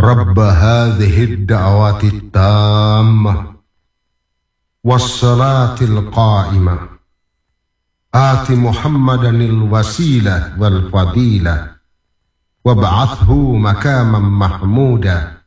رب هذه الدعوات التامة والصلاة القائمة آت محمدا الوسيلة والفضيلة وابعثه مكاما محمودا